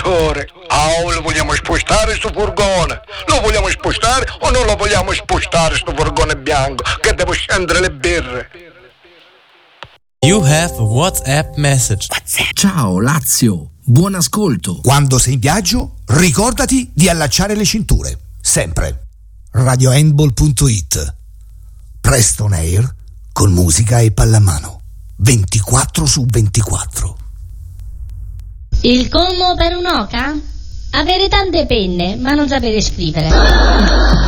Dottore, lo vogliamo spostare sto furgone? Lo vogliamo spostare o non lo vogliamo spostare sto furgone bianco? Che devo scendere le birre. You have a WhatsApp message. Ciao Lazio, buon ascolto. Quando sei in viaggio, ricordati di allacciare le cinture. Sempre. RadioHandball.it. Preston Air con musica e pallamano. 24/24. Il colmo per un'oca? Avere tante penne ma non sapere scrivere.